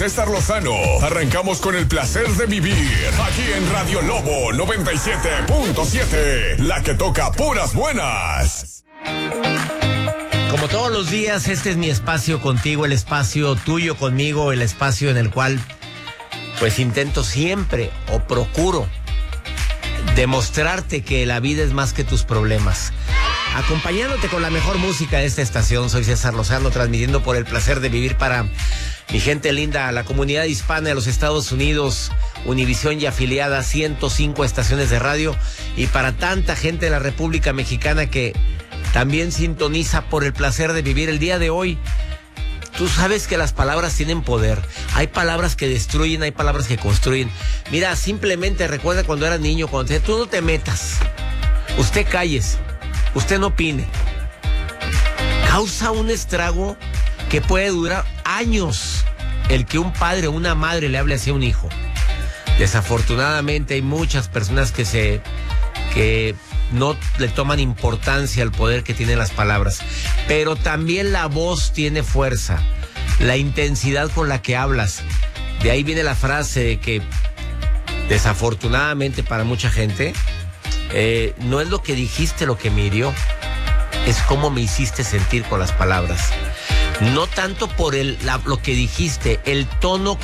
César Lozano. Arrancamos con el placer de vivir aquí en Radio Lobo 97.7, la que toca puras buenas. Como todos los días, este es mi espacio contigo, el espacio tuyo conmigo, el espacio en el cual pues intento siempre o procuro demostrarte que la vida es más que tus problemas. Acompañándote con la mejor música de esta estación, soy César Lozano, transmitiendo por el placer de vivir para mi gente linda, la comunidad hispana de los Estados Unidos, Univisión y afiliada, 105 estaciones de radio, y para tanta gente de la República Mexicana que también sintoniza por el placer de vivir. El día de hoy, tú sabes que las palabras tienen poder. Hay palabras que destruyen, hay palabras que construyen. Mira, simplemente recuerda cuando eras niño, cuando te decía, tú no te metas, usted calles, usted no opine. Causa un estrago que puede durar años el que un padre o una madre le hable así a un hijo. Desafortunadamente hay muchas personas que no le toman importancia al poder que tienen las palabras. Pero también la voz tiene fuerza, la intensidad con la que hablas. De ahí viene la frase de que desafortunadamente para mucha gente no es lo que dijiste lo que me hirió, es cómo me hiciste sentir con las palabras. No tanto por lo que dijiste, el tono